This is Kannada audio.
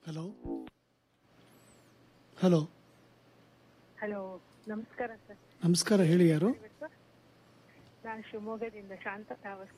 ಹಲೋ ಹಲೋ ಹಲೋ, ನಮಸ್ಕಾರ ಸರ್. ನಮಸ್ಕಾರ, ಹೇಳಿ ಯಾರು? ನಾನು ಶಿವಮೊಗ್ಗದಿಂದ ಶಾಂತ ತಾವಸ್